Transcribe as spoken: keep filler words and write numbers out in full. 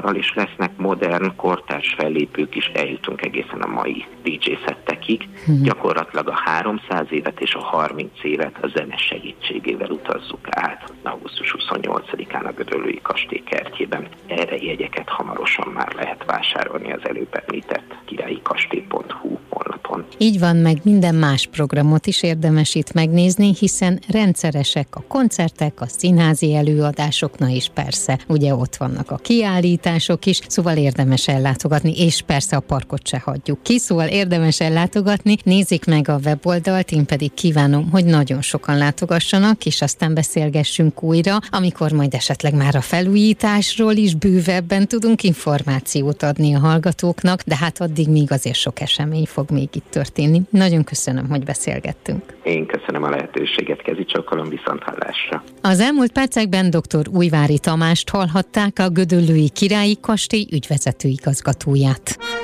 zenekarral, és lesznek modern, kortárs fellépők is, eljutunk egészen a mai dé dzsé szettekig. Hmm. Gyakorlatilag a háromszáz évet és a harminc évet a zene segítségével utazzuk át augusztus huszonnyolcadikán a Gödöllői Kastély kertjében. Erre jegyeket hamarosan már lehet vásárolni az előbb említett királyikastély pont hú honlapon. Így van, meg minden más programot is érdemes itt megnézni, hiszen rendszeresek a koncertek, a színházi előadások, na és persze, ugye ott vannak a kiállítások is, szóval érdemes ellátogatni, és persze a parkot se hagyjuk ki, szóval érdemes ellátogatni, nézzék meg a weboldalt, én pedig kívánom, hogy nagyon sokan látogassanak, és aztán beszélgessünk újra, amikor majd esetleg már a felújításról is bővebben tudunk információt adni a hallgatóknak, de hát addig még azért sok esemény fog még itt történni. Nagyon köszönöm, hogy beszélgettünk. Én köszönöm a lehetőséget, kezi csókolom, viszont hallásra. Az elmúlt percekben dr. Újvári Tamást hallhatták, a Gödöllői Királyi Kastély ügyvezető igazgatóját.